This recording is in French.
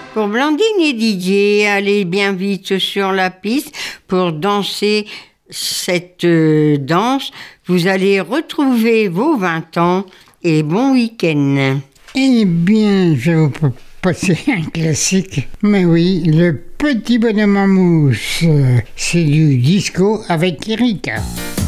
Pour Blandine et Didier, allez bien vite sur la piste pour danser cette danse. Vous allez retrouver vos 20 ans et bon week-end. Eh bien, je vais vous passer un classique. Mais oui, le petit bonhomme en mousse. C'est du disco avec Erika.